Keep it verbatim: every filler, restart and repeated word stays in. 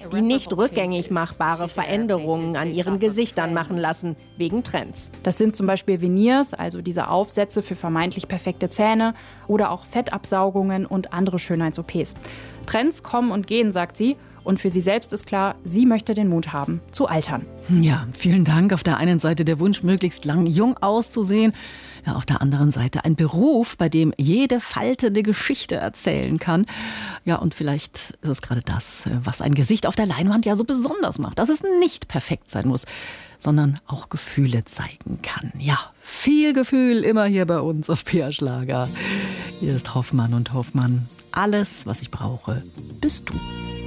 die nicht rückgängig machbare Veränderungen an ihren Gesichtern machen lassen, wegen Trends. Das sind zum Beispiel Veneers, also diese Aufsätze für vermeintlich perfekte Zähne, oder auch Fettabsaugungen und andere Schönheits-O Ps. Trends kommen und gehen, sagt sie. Und für sie selbst ist klar, sie möchte den Mut haben, zu altern. Ja, vielen Dank. Auf der einen Seite der Wunsch, möglichst lang jung auszusehen. Ja, auf der anderen Seite ein Beruf, bei dem jede Falte eine Geschichte erzählen kann. Ja, und vielleicht ist es gerade das, was ein Gesicht auf der Leinwand ja so besonders macht. Dass es nicht perfekt sein muss, sondern auch Gefühle zeigen kann. Ja, viel Gefühl immer hier bei uns auf P A Schlager. Hier ist Hoffmann und Hoffmann. Alles, was ich brauche, bist du.